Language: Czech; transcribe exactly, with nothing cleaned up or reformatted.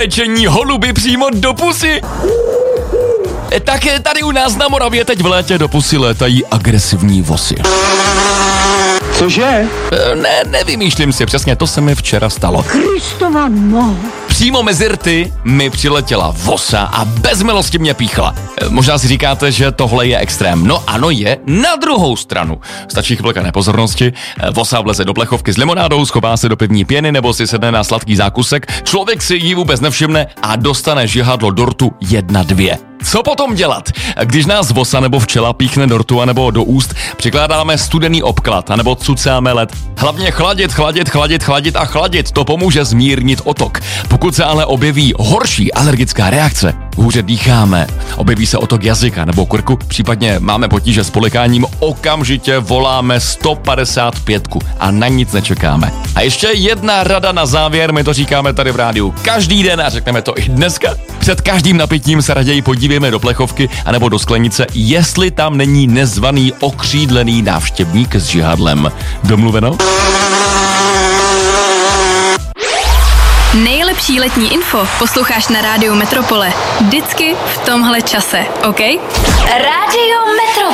Pečení holuby přímo do pusy. Tak tady u nás na Moravě teď v létě do pusy létají agresivní vosy. Cože? Ne, nevymýšlím si, přesně to se mi včera stalo. Kristova no. Přímo mezi rty mi přiletěla vosa a bez milosti mě píchla. Možná si říkáte, že tohle je extrém. No ano je, na druhou stranu. Stačí chvilka nepozornosti, vosa vleze do plechovky s limonádou, schová se do pivní pěny nebo si sedne na sladký zákusek, člověk si ji vůbec nevšimne a dostane žihadlo do rtu jedna dvě. Co potom dělat? Když nás vosa nebo včela píchne do rtu anebo do úst, přikládáme studený obklad anebo cucáme led. Hlavně chladit, chladit, chladit, chladit a chladit. To pomůže zmírnit otok. Pokud se ale objeví horší alergická reakce, hůře dýcháme, objeví se otok jazyka nebo krku, případně máme potíže s polikáním, okamžitě voláme sto padesát pět a na nic nečekáme. A ještě jedna rada na závěr, my to říkáme tady v rádiu každý den a řekneme to i dneska. Před každým napitím se raději podívejme do plechovky anebo do sklenice, jestli tam není nezvaný okřídlený návštěvník s žihadlem. Domluveno? Nejlepší letní info posloucháš na rádiu Metropole. Vždycky v tomhle čase, OK? Rádio Metropole.